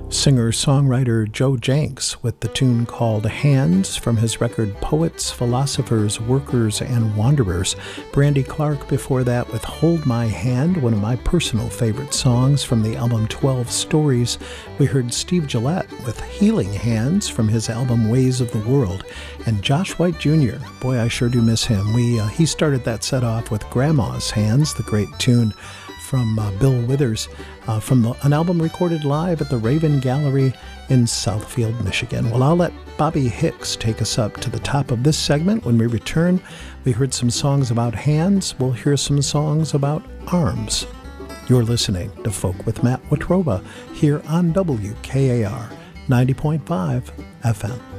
Singer-songwriter Joe Jenks with the tune called Hands from his record Poets, Philosophers, Workers, and Wanderers. Brandy Clark before that with Hold My Hand, one of my personal favorite songs from the album 12 Stories. We heard Steve Gillette with Healing Hands from his album Ways of the World. And Josh White Jr., boy, I sure do miss him. He started that set off with Grandma's Hands, the great tune from Bill Withers, from an album recorded live at the Raven Gallery in Southfield, Michigan. Well, I'll let Bobby Hicks take us up to the top of this segment. When we return, we heard some songs about hands. We'll hear some songs about arms. You're listening to Folk with Matt Watroba here on WKAR 90.5 FM.